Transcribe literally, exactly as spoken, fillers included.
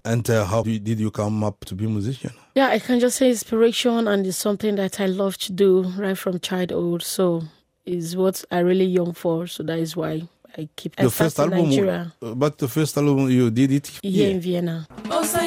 And uh, how did you come up to be a musician? Yeah, I can just say inspiration, and it's something that I love to do right from childhood. So it's what I really young for. So that is why I keep. The I first started album, in Nigeria. but the first album you did it Here here in Vienna.